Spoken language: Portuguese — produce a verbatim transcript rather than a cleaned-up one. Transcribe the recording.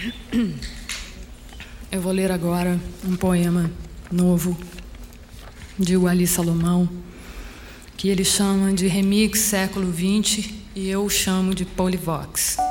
Eu vou ler agora um poema novo de Wally Salomão, que ele chama de Remix Século vinte e eu chamo de Polivox.